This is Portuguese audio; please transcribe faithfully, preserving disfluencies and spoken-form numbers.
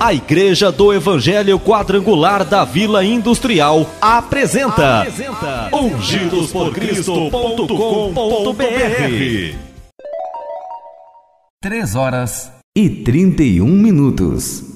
A Igreja do Evangelho Quadrangular da Vila Industrial apresenta, apresenta ungidos por cristo ponto com ponto b r. Três horas e trinta e um minutos.